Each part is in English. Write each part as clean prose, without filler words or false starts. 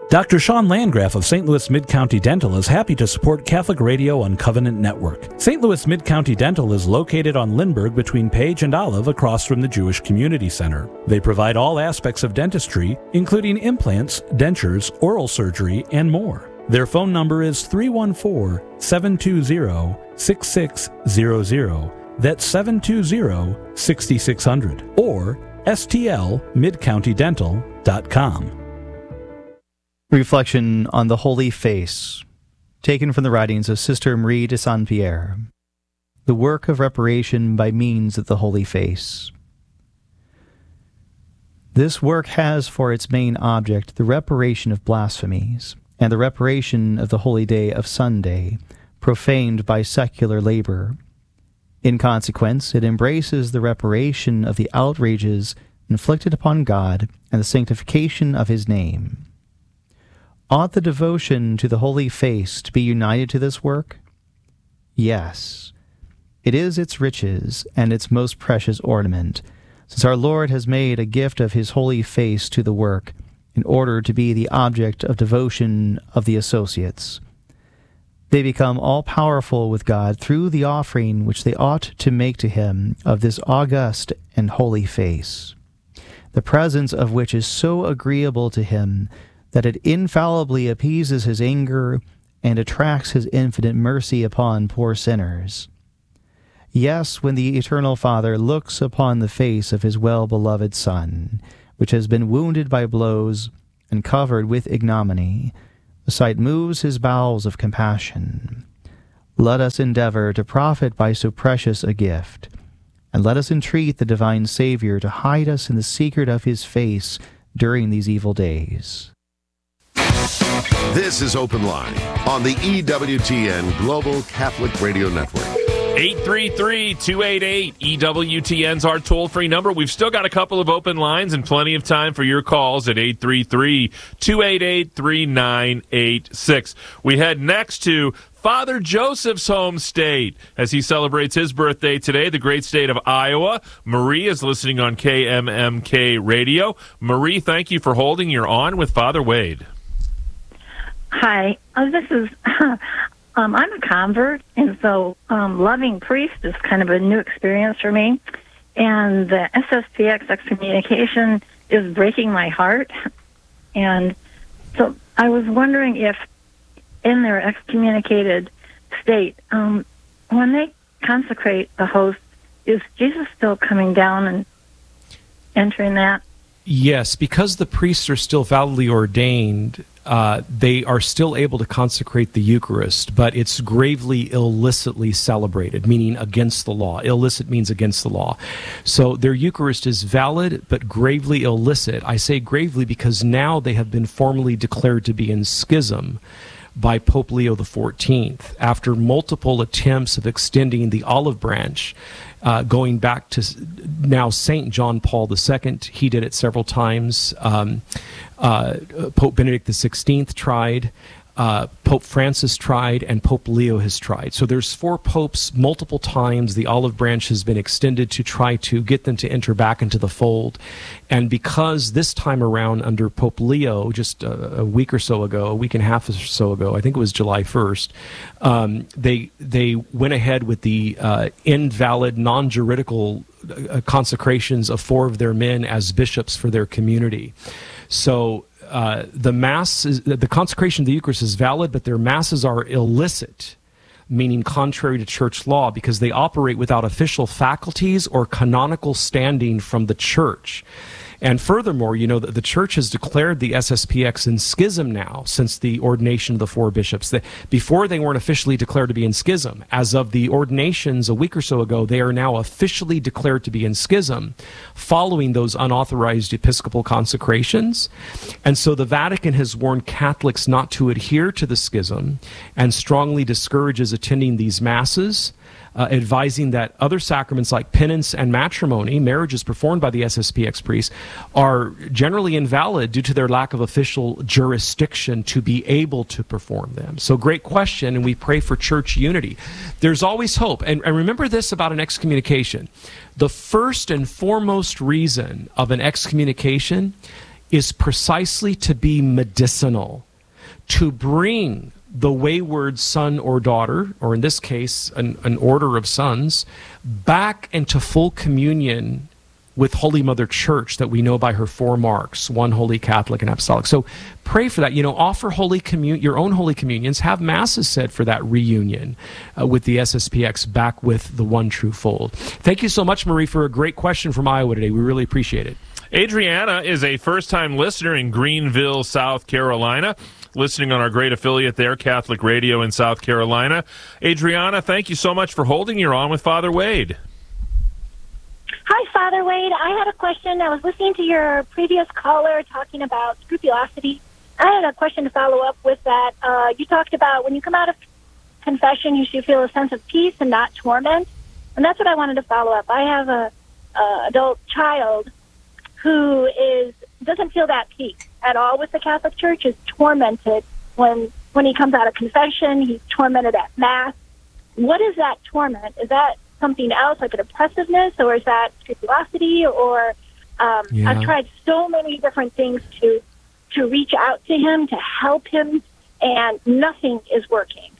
Dr. Sean Landgraf of St. Louis Mid-County Dental is happy to support Catholic Radio on Covenant Network. St. Louis Mid-County Dental is located on Lindbergh between Page and Olive across from the Jewish Community Center. They provide all aspects of dentistry, including implants, dentures, oral surgery, and more. Their phone number is 314-720-6600. That's 720-6600. Or stlmidcountydental.com. Reflection on the Holy Face, taken from the writings of Sister Marie de Saint-Pierre. The work of reparation by means of the Holy Face. This work has for its main object the reparation of blasphemies, and the reparation of the holy day of Sunday, profaned by secular labor. In consequence, it embraces the reparation of the outrages inflicted upon God and the sanctification of His name. Ought the devotion to the Holy Face to be united to this work? Yes. It is its riches and its most precious ornament, since our Lord has made a gift of His Holy Face to the work, in order to be the object of devotion of the associates. They become all-powerful with God through the offering which they ought to make to Him of this august and holy face, the presence of which is so agreeable to Him that it infallibly appeases His anger and attracts His infinite mercy upon poor sinners. Yes, when the Eternal Father looks upon the face of His well-beloved Son, which has been wounded by blows and covered with ignominy, the sight moves His bowels of compassion. Let us endeavor to profit by so precious a gift, and let us entreat the divine Savior to hide us in the secret of His face during these evil days. This is Open Line on the EWTN Global Catholic Radio Network. 833-288-EWTN's our toll-free number. We've still got a couple of open lines and plenty of time for your calls at 833-288-3986. We head next to Father Joseph's home state as he celebrates his birthday today, the great state of Iowa. Marie is listening on KMMK Radio. Marie, thank you for holding. You're on with Father Wade. Hi, this is, I'm a convert, and so loving priest is kind of a new experience for me, and the SSPX excommunication is breaking my heart, and so I was wondering if in their excommunicated state, when they consecrate the host, is Jesus still coming down and entering that? Yes, because the priests are still validly ordained, they are still able to consecrate the Eucharist, but it's gravely illicitly celebrated, meaning against the law. Illicit means against the law. So their Eucharist is valid, but gravely illicit. I say gravely because now they have been formally declared to be in schism by Pope Leo XIV, after multiple attempts of extending the olive branch, going back to now St. John Paul II. He did it several times. Pope Benedict XVI tried. Pope Francis tried, and Pope Leo has tried. So there's 4 popes. Multiple times the olive branch has been extended to try to get them to enter back into the fold. And because this time around under Pope Leo, just a week or so ago, a week and a half or so ago, I think it was July 1st, they went ahead with the invalid, non-juridical consecrations of 4 of their men as bishops for their community. So the Mass, the consecration of the Eucharist is valid, but their Masses are illicit, meaning contrary to church law, because they operate without official faculties or canonical standing from the Church. And furthermore, you know, the Church has declared the SSPX in schism now since the ordination of the 4 bishops. Before, they weren't officially declared to be in schism. As of the ordinations a week or so ago, they are now officially declared to be in schism following those unauthorized episcopal consecrations. And so the Vatican has warned Catholics not to adhere to the schism and strongly discourages attending these Masses, advising that other sacraments like penance and matrimony, marriages performed by the SSPX priests, are generally invalid due to their lack of official jurisdiction to be able to perform them. So great question, and we pray for church unity. There's always hope. And remember this about an excommunication. The first and foremost reason of an excommunication is precisely to be medicinal, to bring the wayward son or daughter, or in this case, an order of sons, back into full communion with Holy Mother Church that we know by her 4 marks, one holy, Catholic, and apostolic. So pray for that. Offer your own Holy Communions, have masses said for that reunion with the SSPX back with the one true fold. Thank you so much, Marie, for a great question from Iowa today. We really appreciate it. Adriana is a first-time listener in Greenville, South Carolina, listening on our great affiliate there, Catholic Radio in South Carolina. Adriana, thank you so much for holding. You're on with Father Wade. Hi, Father Wade. I had a question. I was listening to your previous caller talking about scrupulosity. I had a question to follow up with that. You talked about when you come out of confession, you should feel a sense of peace and not torment. And that's what I wanted to follow up. I have a adult child who doesn't feel that peace at all with the Catholic Church, is tormented when he comes out of confession. He's tormented at Mass. What is that torment? Is that something else, like an oppressiveness, or is that scrupulosity? Or I've tried so many different things to reach out to him, to help him, and nothing is working.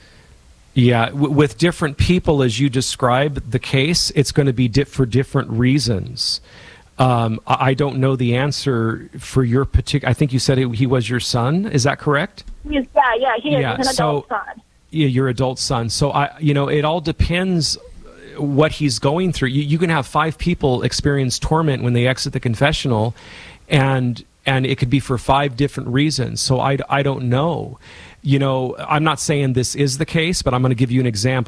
With different people, as you describe the case, it's going to be for different reasons. I don't know the answer for your particular. I think you said he was your son. Is that correct? He is. He's an adult son. Yeah, your adult son. So it all depends what he's going through. You can have 5 people experience torment when they exit the confessional, and it could be for 5 different reasons. So I don't know. I'm not saying this is the case, but I'm going to give you an example.